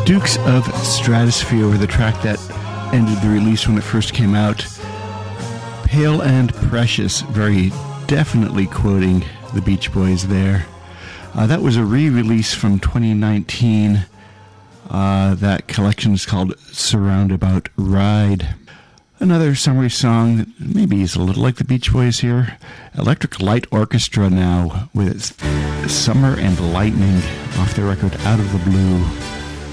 Dukes of Stratosphere were the track that ended the release when it first came out. Pale and Precious, very definitely quoting the Beach Boys there. That was a re-release from 2019. That collection is called Surroundabout Ride. Another summery song that maybe is a little like the Beach Boys here. Electric Light Orchestra now with Summer and Lightning off their record Out of the Blue.